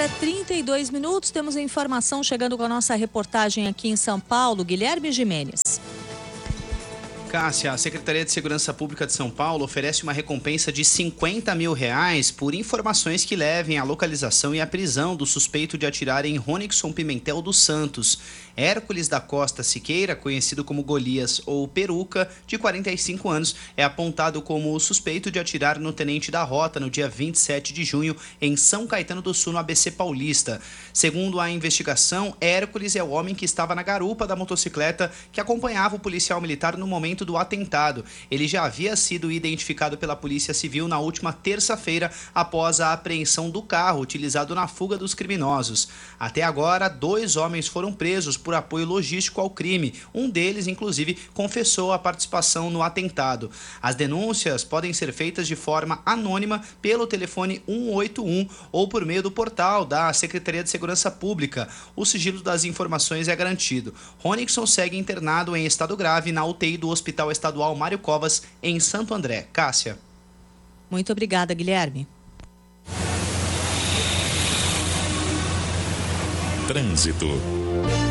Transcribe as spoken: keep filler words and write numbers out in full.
dia, trinta e dois minutos. Temos a informação chegando com a nossa reportagem aqui em São Paulo. Guilherme Gimenez. Cássia, a Secretaria de Segurança Pública de São Paulo oferece uma recompensa de cinquenta mil reais por informações que levem à localização e à prisão do suspeito de atirar em Ronixon Pimentel dos Santos. Hércules da Costa Siqueira, conhecido como Golias ou Peruca, de quarenta e cinco anos, é apontado como o suspeito de atirar no Tenente da Rota no dia vinte e sete de junho em São Caetano do Sul, no A B C Paulista. Segundo a investigação, Hércules é o homem que estava na garupa da motocicleta que acompanhava o policial militar no momento do atentado. Ele já havia sido identificado pela Polícia Civil na última terça-feira após a apreensão do carro utilizado na fuga dos criminosos. Até agora, dois homens foram presos por apoio logístico ao crime. Um deles, inclusive, confessou a participação no atentado. As denúncias podem ser feitas de forma anônima pelo telefone um oito um ou por meio do portal da Secretaria de Segurança Pública. O sigilo das informações é garantido. Ronixon segue internado em estado grave na U T I do Hospital Estadual Mário Covas, em Santo André. Cássia. Muito obrigada, Guilherme. Trânsito.